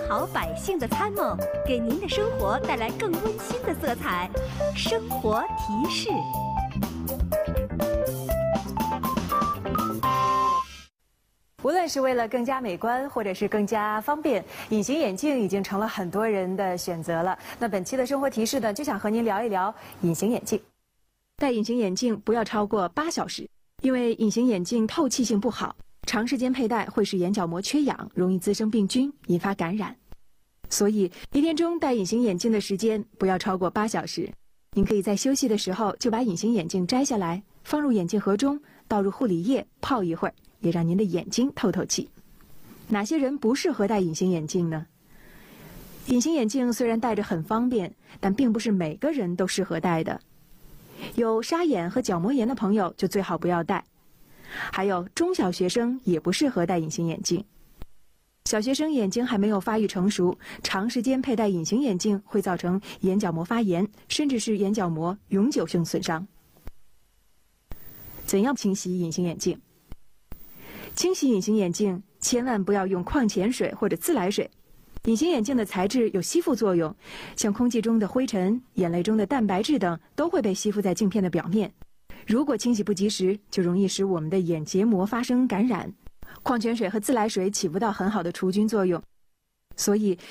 好百姓的参谋，给您的生活带来更温馨的色彩。生活提示。 无论是为了更加美观，或者是更加方便，隐形眼镜已经成了很多人的选择了。那本期的生活提示呢，就想和您聊一聊隐形眼镜。戴隐形眼镜不要超过8小时，因为隐形眼镜透气性不好，长时间佩戴会使眼角膜缺氧，容易滋生病菌，引发感染。所以一天中戴隐形眼镜的时间不要超过8小时。您可以在休息的时候就把隐形眼镜摘下来，放入眼镜盒中，倒入护理液泡一会儿，也让您的眼睛透透气。哪些人不适合戴隐形眼镜呢？隐形眼镜虽然戴着很方便，但并不是每个人都适合戴的。有沙眼和角膜炎的朋友就最好不要戴。还有中小学生也不适合戴隐形眼镜。小学生眼睛还没有发育成熟，长时间佩戴隐形眼镜会造成眼角膜发炎，甚至是眼角膜永久性损伤。怎样清洗隐形眼镜？清洗隐形眼镜千万不要用矿泉水或者自来水。隐形眼镜的材质有吸附作用，像空气中的灰尘、眼泪中的蛋白质等都会被吸附在镜片的表面。如果清洗不及时，就容易使我们的眼结膜发生感染。矿泉水和自来水起不到很好的除菌作用，所以